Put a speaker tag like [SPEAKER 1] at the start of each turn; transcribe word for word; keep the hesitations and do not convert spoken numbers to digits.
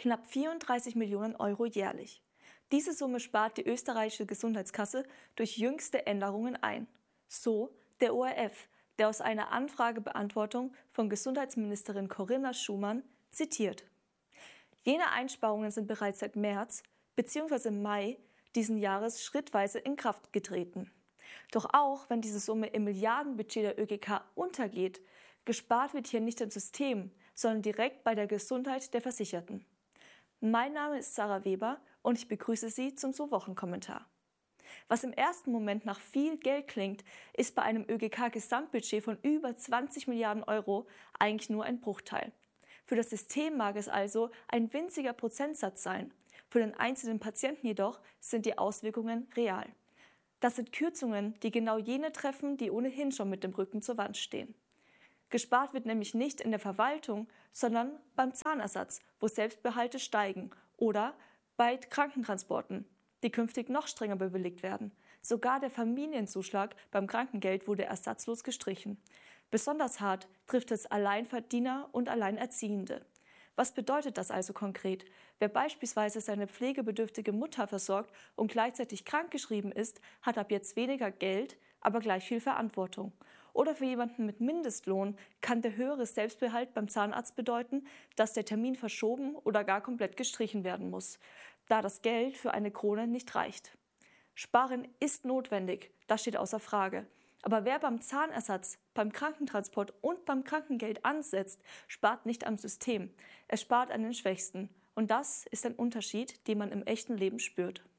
[SPEAKER 1] Knapp vierunddreißig Millionen Euro jährlich. Diese Summe spart die österreichische Gesundheitskasse durch jüngste Änderungen ein. So der O R F, der aus einer Anfragebeantwortung von Gesundheitsministerin Corinna Schumann zitiert. Jene Einsparungen sind bereits seit März bzw. Mai diesen Jahres schrittweise in Kraft getreten. Doch auch wenn diese Summe im Milliardenbudget der Ö G K untergeht, gespart wird hier nicht im System, sondern direkt bei der Gesundheit der Versicherten. Mein Name ist Sarah Weber und ich begrüße Sie zum So-Wochen-Kommentar. Was im ersten Moment nach viel Geld klingt, ist bei einem Ö G K-Gesamtbudget von über zwanzig Milliarden Euro eigentlich nur ein Bruchteil. Für das System mag es also ein winziger Prozentsatz sein. Für den einzelnen Patienten jedoch sind die Auswirkungen real. Das sind Kürzungen, die genau jene treffen, die ohnehin schon mit dem Rücken zur Wand stehen. Gespart wird nämlich nicht in der Verwaltung, sondern beim Zahnersatz, wo Selbstbehalte steigen, oder bei Krankentransporten, die künftig noch strenger bewilligt werden. Sogar der Familienzuschlag beim Krankengeld wurde ersatzlos gestrichen. Besonders hart trifft es Alleinverdiener und Alleinerziehende. Was bedeutet das also konkret? Wer beispielsweise seine pflegebedürftige Mutter versorgt und gleichzeitig krankgeschrieben ist, hat ab jetzt weniger Geld, aber gleich viel Verantwortung. Oder für jemanden mit Mindestlohn kann der höhere Selbstbehalt beim Zahnarzt bedeuten, dass der Termin verschoben oder gar komplett gestrichen werden muss, da das Geld für eine Krone nicht reicht. Sparen ist notwendig, das steht außer Frage. Aber wer beim Zahnersatz, beim Krankentransport und beim Krankengeld ansetzt, spart nicht am System. Er spart an den Schwächsten. Und das ist ein Unterschied, den man im echten Leben spürt.